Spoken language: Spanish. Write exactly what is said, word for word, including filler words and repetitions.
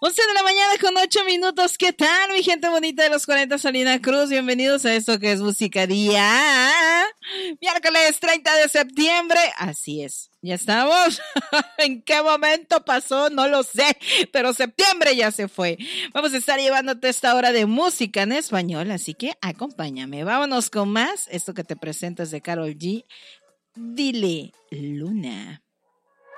once de la mañana con ocho minutos. ¿Qué tal, mi gente bonita de los cuarenta Salina Cruz? Bienvenidos a esto que es Música Día. Miércoles treinta de septiembre. Así es. Ya estamos. ¿En qué momento pasó? No lo sé, pero septiembre ya se fue. Vamos a estar llevándote esta hora de música en español, así que acompáñame. Vámonos con más. Esto que te presento es de Karol G. Dile Luna.